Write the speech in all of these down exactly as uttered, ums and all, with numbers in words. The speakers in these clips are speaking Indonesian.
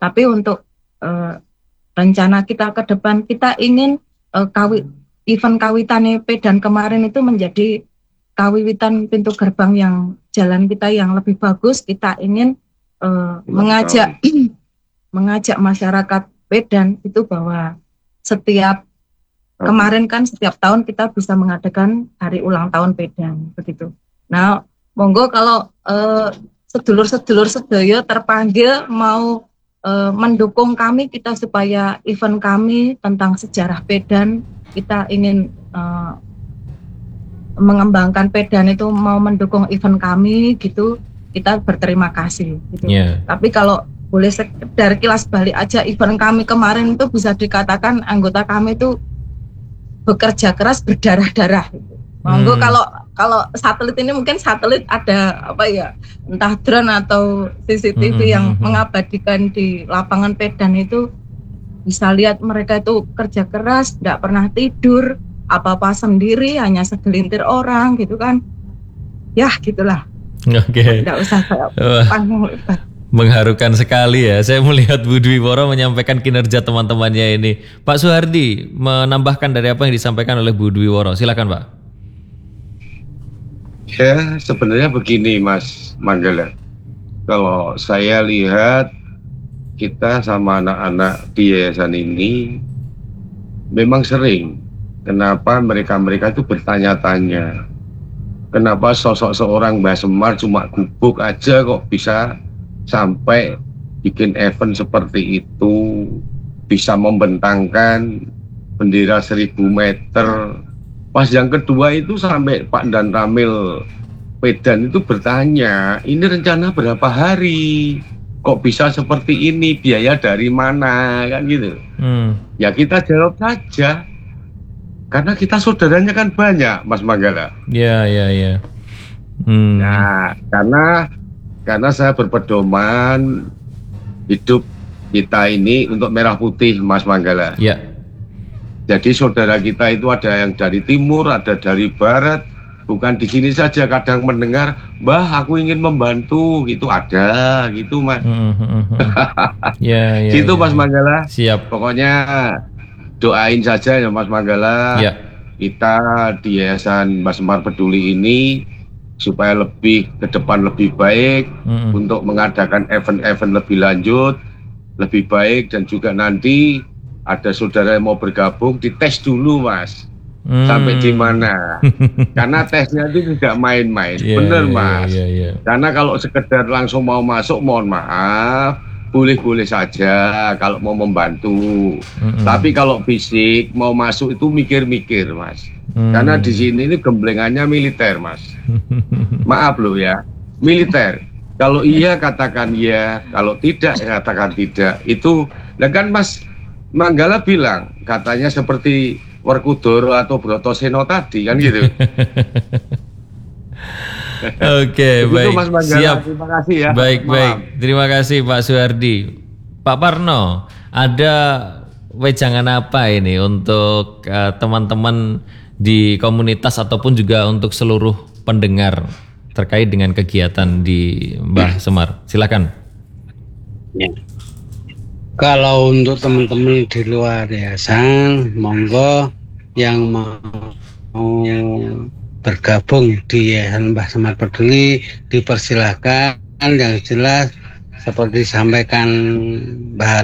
Tapi untuk uh, rencana kita ke depan, kita ingin uh, kawi, event kawitan Pedan kemarin itu menjadi kawiwitan pintu gerbang yang jalan kita yang lebih bagus. Kita ingin uh, mengajak mengajak masyarakat Pedan itu bahwa setiap kemarin kan setiap tahun kita bisa mengadakan hari ulang tahun Pedan begitu. Nah, monggo kalau uh, sedulur-sedulur sedaya terpanggil mau uh, mendukung kami kita supaya event kami tentang sejarah Pedan, kita ingin uh, mengembangkan Pedan itu mau mendukung event kami gitu, kita berterima kasih gitu. Yeah. Tapi kalau boleh sekedar kilas balik aja, event kami kemarin itu bisa dikatakan anggota kami itu bekerja keras berdarah-darah gitu. Monggo hmm. kalau kalau satelit ini mungkin satelit ada apa ya, entah drone atau C C T V hmm. yang mengabadikan di lapangan Pedan itu bisa lihat mereka itu kerja keras, tidak pernah tidur, apa-apa sendiri, hanya segelintir orang gitu kan. Ya gitulah. Oke. Okay. Tidak usah saya panjang lebar. Mengharukan sekali ya. Saya melihat Bu Dwi Woro menyampaikan kinerja teman-temannya ini. Pak Suhardi menambahkan dari apa yang disampaikan oleh Bu Dwi Woro. Silakan Pak. Ya sebenarnya begini Mas Manggala. Kalau saya lihat kita sama anak-anak di yayasan ini memang sering. Kenapa mereka-mereka itu bertanya-tanya. Kenapa sosok seorang Mbah Semar cuma gubuk aja kok bisa sampai bikin event seperti itu, bisa membentangkan bendera seribu meter. Pas yang kedua itu sampai Pak Dan Ramil Pedan itu bertanya, ini rencana berapa hari? Kok bisa seperti ini? Biaya dari mana? Kan gitu. Hmm. Ya kita jawab saja. Karena kita saudaranya kan banyak, Mas Manggala. Iya, iya, iya. Hmm. Nah, karena Karena saya berpedoman hidup kita ini untuk merah putih, Mas Manggala. Ya. Jadi saudara kita itu ada yang dari timur, ada dari barat. Bukan di sini saja kadang mendengar, Mbah aku ingin membantu, gitu ada, gitu Mas. Mm, mm, mm. Ya, ya, gitu ya, Mas Manggala. Siap. Pokoknya doain saja ya Mas Manggala. Ya. Kita di Yayasan Mbah Semar Peduli ini supaya lebih ke depan lebih baik, mm-hmm. untuk mengadakan event-event lebih lanjut, lebih baik, dan juga nanti ada saudara yang mau bergabung, dites dulu Mas, mm. sampai di mana, karena tesnya itu tidak main-main, yeah, bener yeah, Mas, yeah, yeah, yeah. Karena kalau sekedar langsung mau masuk, mohon maaf, boleh-boleh saja kalau mau membantu, mm-hmm. tapi kalau fisik mau masuk itu mikir-mikir Mas. Hmm. Karena di sini ini gemblengannya militer Mas. Maaf loh ya, militer. Kalau iya katakan iya, kalau tidak katakan tidak. Itu, dan kan Mas Manggala bilang katanya seperti Werkudara atau Brotoseno tadi kan gitu. Oke, baik. Mas Manggala, siap. Terima kasih ya. Baik, Malam. baik. Terima kasih Pak Suhardi. Pak Parno, ada wejangan apa ini untuk uh, teman-teman di komunitas ataupun juga untuk seluruh pendengar terkait dengan kegiatan di Mbah Semar? Silakan. Ya. Kalau untuk teman-teman di luar yayasan, monggo yang mau bergabung di Yayasan Mbah Semar Peduli dipersilahkan. Yang jelas seperti disampaikan Mbah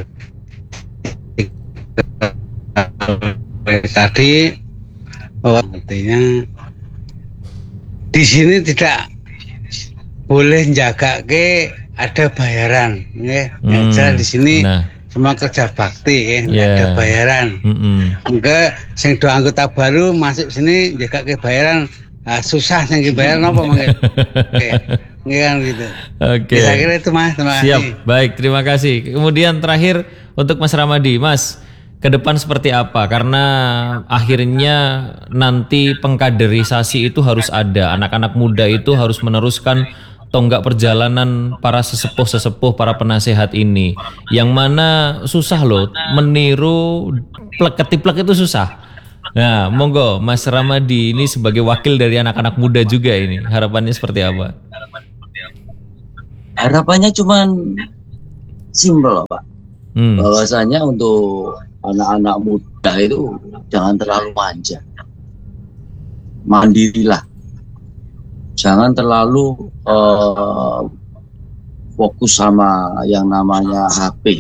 tadi, bahwa artinya di sini tidak boleh jaga ke ada bayaran, ya. Hmm, yang jelas di sini nah. semua kerja bakti, ya, yeah. ada bayaran. Mm-hmm. Enggak, sing do anggota baru masuk sini jaga ke bayaran, nah, susah sing bayaran apa mungkin? Oke, kan gitu. Oke. Okay. Saya kira itu Mas. Terima Siap, kasih. baik, terima kasih. Kemudian terakhir untuk Mas Ramadi, Mas. Ke depan seperti apa? Karena akhirnya nanti pengkaderisasi itu harus ada. Anak-anak muda itu harus meneruskan tonggak perjalanan para sesepuh-sesepuh, para penasehat ini. Yang mana susah loh, meniru plek-ketiplek itu susah. Nah, monggo Mas Ramadi ini sebagai wakil dari anak-anak muda juga ini. Harapannya seperti apa? Harapannya cuman simpel Pak. hmm. bahwasanya untuk anak-anak muda itu jangan terlalu manja, mandirilah, jangan terlalu uh, fokus sama yang namanya H P.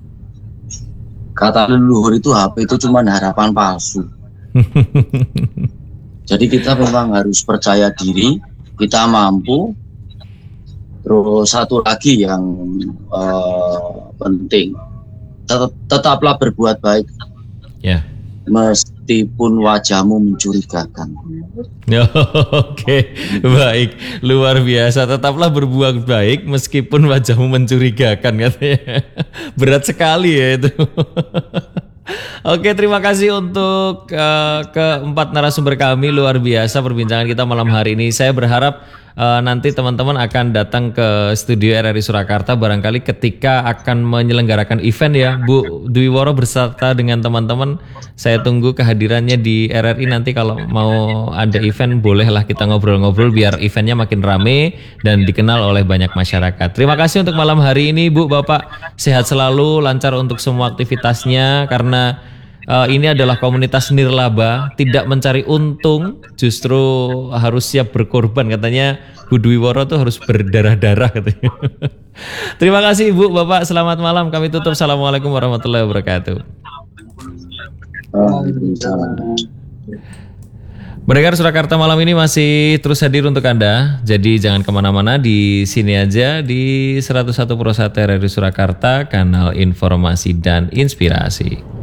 Kata leluhur itu H P itu cuma harapan palsu. Jadi kita memang harus percaya diri, kita mampu. Terus satu lagi yang uh, penting, tet tetaplah berbuat baik, ya, meskipun wajahmu mencurigakan. Oke, okay. Baik, luar biasa. Tetaplah berbuat baik meskipun wajahmu mencurigakan, katanya. Berat sekali ya itu. Oke, terima kasih untuk uh, keempat narasumber kami, luar biasa perbincangan kita malam hari ini. Saya berharap uh, nanti teman-teman akan datang ke studio R R I Surakarta barangkali ketika akan menyelenggarakan event ya, Bu Dwi Woro beserta dengan teman-teman. Saya tunggu kehadirannya di R R I nanti kalau mau ada event, bolehlah kita ngobrol-ngobrol biar eventnya makin rame dan dikenal oleh banyak masyarakat. Terima kasih untuk malam hari ini, Bu, Bapak. Sehat selalu, lancar untuk semua aktivitasnya, karena uh, ini adalah komunitas nirlaba, tidak mencari untung, justru harus siap berkorban. Katanya Bu Dwi Woro tuh harus berdarah-darah katanya. Terima kasih Ibu, Bapak, selamat malam. Kami tutup. Assalamualaikum warahmatullahi wabarakatuh. Pendengar Surakarta malam ini masih terus hadir untuk Anda. Jadi jangan kemana-mana, di sini aja di seratus satu Pro satu R R I Surakarta, kanal informasi dan inspirasi.